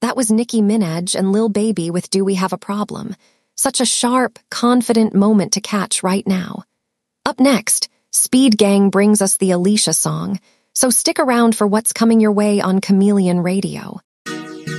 That was Nicki Minaj and Lil Baby with Do We Have a Problem? Such a sharp, confident moment to catch right now. Up next, Speed Gang brings us the Alicia song, so stick around for what's coming your way on Chameleon Radio.